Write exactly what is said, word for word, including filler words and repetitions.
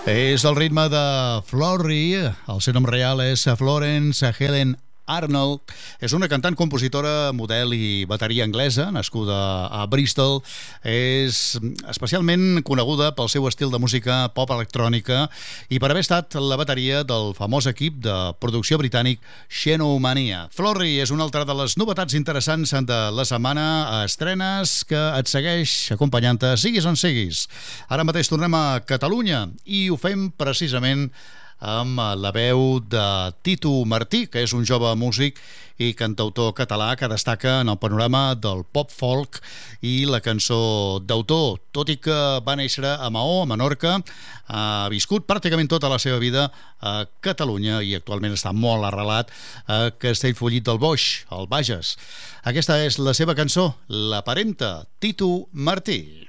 És el ritme de Florrie, el seu nom real és Florence Helen Arnold. És una cantant, compositora, model i bateria anglesa, nascuda a Bristol. És especialment coneguda pel seu estil de música pop electrònica i per haver estat la bateria del famós equip de producció britànic Xenomania. Florrie és una altra de les novetats interessants de la setmana, estrenes que et segueix acompanyant-te, siguis on siguis. Ara mateix tornem a Catalunya i ho fem precisament amb la veu de Titu Martí, que és un jove músic i cantautor català que destaca en el panorama del pop-folk i la cançó d'autor. Tot i que va néixer a Maó, a Menorca, ha viscut pràcticament tota la seva vida a Catalunya i actualment està molt arrelat a Castellfollit del Boix, al Bages. Aquesta és la seva cançó, La Parenta, Titu Martí.